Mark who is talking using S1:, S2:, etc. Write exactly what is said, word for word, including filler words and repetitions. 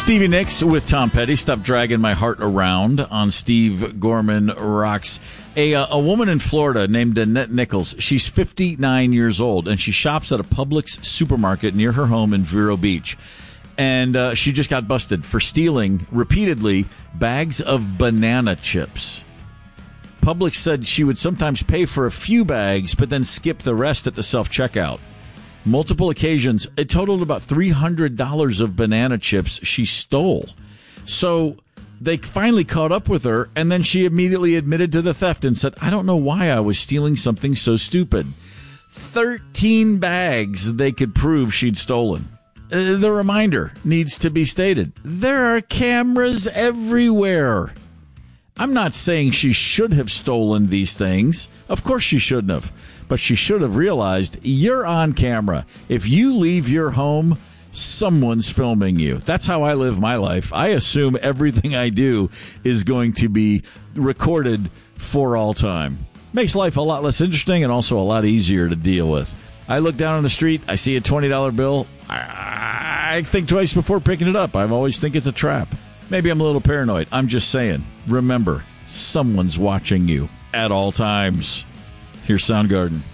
S1: Stevie Nicks with Tom Petty. Stop dragging my heart around on Steve Gorman Rocks. A, uh, a woman in Florida named Annette Nichols. She's fifty-nine years old, and she shops at a Publix supermarket near her home in Vero Beach. And uh, she just got busted for stealing, repeatedly, bags of banana chips. Publix said she would sometimes pay for a few bags, but then skip the rest at the self-checkout. Multiple occasions, it totaled about three hundred dollars of banana chips she stole. So they finally caught up with her, and then she immediately admitted to the theft and said, I don't know why I was stealing something so stupid. Thirteen bags they could prove she'd stolen. Uh, the reminder needs to be stated. There are cameras everywhere. I'm not saying she should have stolen these things. Of course she shouldn't have. But she should have realized you're on camera. If you leave your home, someone's filming you. That's how I live my life. I assume everything I do is going to be recorded for all time. Makes life a lot less interesting and also a lot easier to deal with. I look down on the street, I see a twenty dollar bill. I, I think twice before picking it up. I always think it's a trap. Maybe I'm a little paranoid. I'm just saying. Remember, someone's watching you at all times. Here's Soundgarden.